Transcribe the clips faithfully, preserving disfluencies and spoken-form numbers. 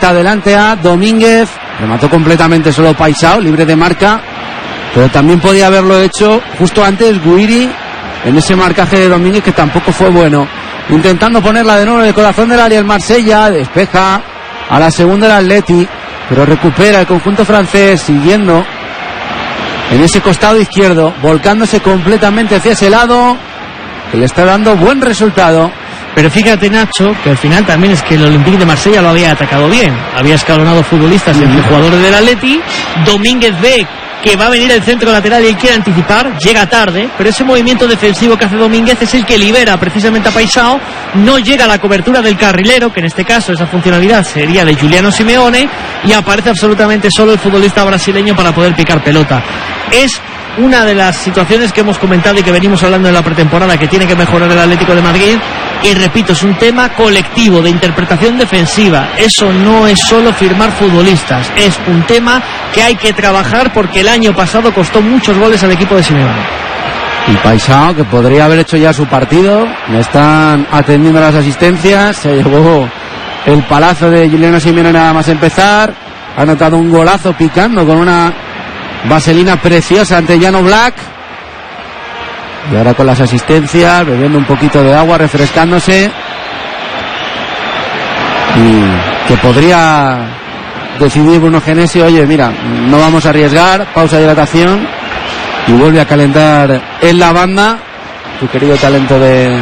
está delante a Domínguez, remató completamente solo Paisao, libre de marca, pero también podía haberlo hecho justo antes Guiri en ese marcaje de Domínguez, que tampoco fue bueno. Intentando ponerla de nuevo en el corazón del área el Marsella, despeja a la segunda el Atleti, pero recupera el conjunto francés, siguiendo en ese costado izquierdo, volcándose completamente hacia ese lado, que le está dando buen resultado. Pero fíjate, Nacho, que al final también es que el Olympique de Marsella lo había atacado bien, había escalonado futbolistas entre jugadores del Atleti. Domínguez ve que va a venir el centro lateral y él quiere anticipar, llega tarde, pero ese movimiento defensivo que hace Domínguez es el que libera precisamente a Paisao, no llega a la cobertura del carrilero, que en este caso esa funcionalidad sería de Giuliano Simeone, y aparece absolutamente solo el futbolista brasileño para poder picar pelota. Es una de las situaciones que hemos comentado y que venimos hablando en la pretemporada, que tiene que mejorar el Atlético de Madrid, y repito, es un tema colectivo de interpretación defensiva. Eso no es solo firmar futbolistas, es un tema que hay que trabajar, porque el año pasado costó muchos goles al equipo de Simeone. Y Paisao, que podría haber hecho ya su partido, le están atendiendo las asistencias, se llevó el palazo de Giuliano Simeone nada más empezar, ha anotado un golazo picando con una vaselina preciosa ante Jan Oblak, y ahora con las asistencias, bebiendo un poquito de agua, refrescándose, y que podría decidir Bruno Genesio: oye, mira, no vamos a arriesgar, pausa de hidratación, y vuelve a calentar en la banda tu querido talento de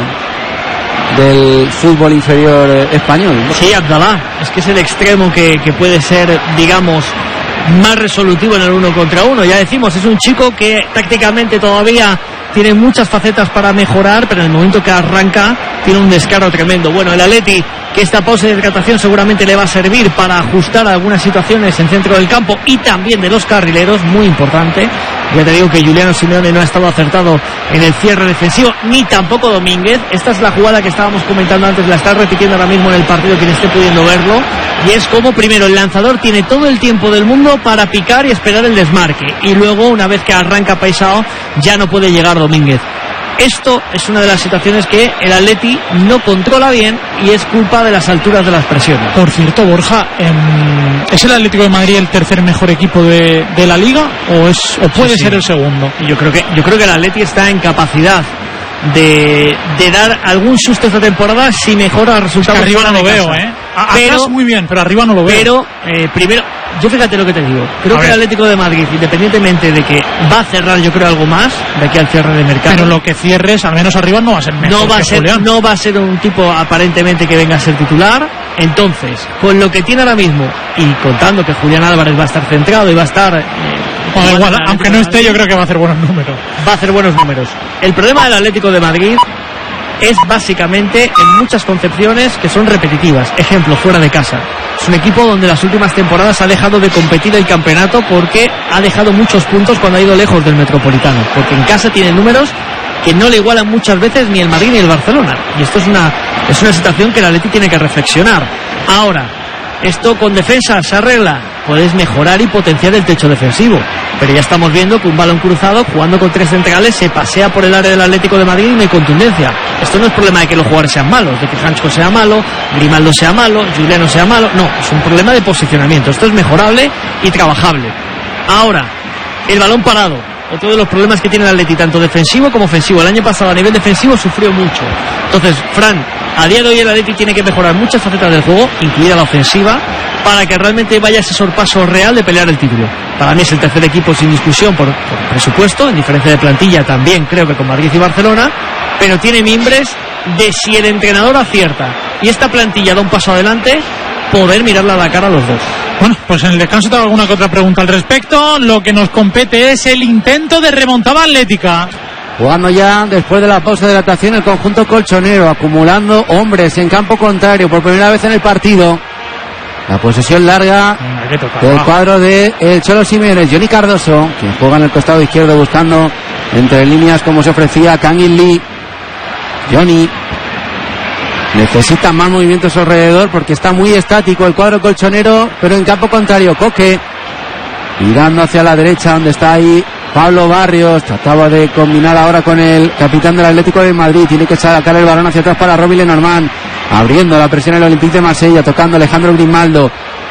del fútbol inferior español, ¿no? Sí, Abdalá, es que es el extremo que, que puede ser, digamos, más resolutivo en el uno contra uno. Ya decimos, es un chico que tácticamente todavía tiene muchas facetas para mejorar, pero en el momento que arranca tiene un descaro tremendo. Bueno, el Atleti, que esta pausa de hidratación seguramente le va a servir para ajustar algunas situaciones en centro del campo y también de los carrileros, muy importante. Ya te digo que Giuliano Simeone no ha estado acertado en el cierre defensivo, ni tampoco Domínguez. Esta es la jugada que estábamos comentando antes, la está repitiendo ahora mismo en el partido quien esté pudiendo verlo, y es como primero el lanzador tiene todo el tiempo del mundo para picar y esperar el desmarque, y luego una vez que arranca Paisao ya no puede llegar Domínguez. Esto es una de las situaciones que el Atleti no controla bien, y es culpa de las alturas de las presiones. Por cierto, Borja, ¿es el Atlético de Madrid el tercer mejor equipo de, de la Liga o es o puede sí, sí. ser el segundo? Yo creo que yo creo que el Atleti está en capacidad de, de dar algún susto esta temporada si mejora resultados. Es que arriba no lo veo, ¿eh? Pero muy bien, pero arriba no lo veo. Pero eh, primero, yo fíjate lo que te digo. Creo a que ver. El Atlético de Madrid, independientemente de que va a cerrar, yo creo algo más de aquí al cierre de mercado. Pero lo que cierres, al menos arriba, no va a ser mejor. No va a ser, Julián. no va a ser un tipo aparentemente que venga a ser titular. Entonces, con lo que tiene ahora mismo y contando que Julián Álvarez va a estar centrado y va a estar. Eh, Bueno, igual, aunque no esté, yo creo que va a hacer buenos números. Va a hacer buenos números. El problema del Atlético de Madrid es básicamente en muchas concepciones que son repetitivas. Ejemplo, fuera de casa. Es un equipo donde las últimas temporadas ha dejado de competir el campeonato porque ha dejado muchos puntos cuando ha ido lejos del Metropolitano. Porque en casa tiene números que no le igualan muchas veces ni el Madrid ni el Barcelona. Y esto es una, es una situación que el Atleti tiene que reflexionar. Ahora, esto con defensa se arregla. Puedes mejorar y potenciar el techo defensivo, pero ya estamos viendo que un balón cruzado jugando con tres centrales se pasea por el área del Atlético de Madrid y no hay contundencia. Esto no es problema de que los jugadores sean malos, de que Franco sea malo, Grimaldo sea malo, Giuliano sea malo, no, es un problema de posicionamiento. Esto es mejorable y trabajable. Ahora, el balón parado, otro de los problemas que tiene el Atleti, tanto defensivo como ofensivo. El año pasado a nivel defensivo sufrió mucho. Entonces, Fran, a día de hoy el Atleti tiene que mejorar muchas facetas del juego, incluida la ofensiva, para que realmente vaya ese sorpaso real de pelear el título. Para mí es el tercer equipo sin discusión por, por presupuesto, en diferencia de plantilla también creo que con Madrid y Barcelona, pero tiene mimbres de, si el entrenador acierta y esta plantilla da un paso adelante, poder mirarle a la cara a los dos. Bueno, pues en el descanso tengo alguna que otra pregunta al respecto. Lo que nos compete es el intento de remontada atlética. Jugando ya después de la pausa de hidratación el conjunto colchonero, acumulando hombres en campo contrario por primera vez en el partido. La posesión larga del cuadro de el Cholo Simeone. Johnny Cardoso, quien juega en el costado izquierdo buscando entre líneas como se ofrecía Kang-in Lee. Johnny necesita más movimientos a su alrededor porque está muy estático el cuadro colchonero, pero en campo contrario Coque mirando hacia la derecha donde está ahí Pablo Barrios. Trataba de combinar ahora con el capitán del Atlético de Madrid. Tiene que sacar el balón hacia atrás para Roby Lenormand, abriendo la presión en el Olympique de Marsella, tocando Alejandro Grimaldo.